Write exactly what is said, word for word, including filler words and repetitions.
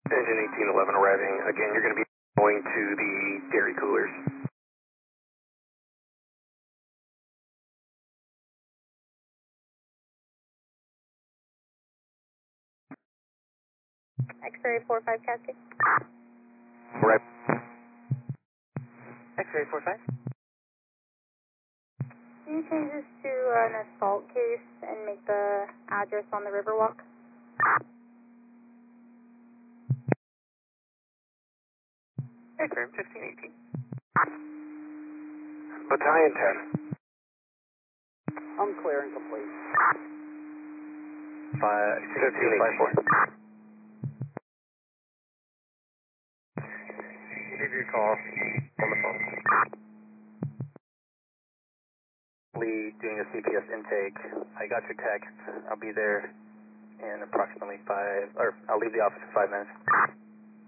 Engine eighteen eleven arriving. Again, you're going to be going to the dairy coolers. X-ray four five Cascade. Right. X-ray four five. Can you change this to an assault case and make the address on the Riverwalk? X-ray fifteen eighteen. Battalion ten. I'm clear and complete. Five, fifteen eighteen. Give your call on the phone. Lee, doing a C P S intake. I got your text. I'll be there in approximately five, or I'll leave the office in five minutes.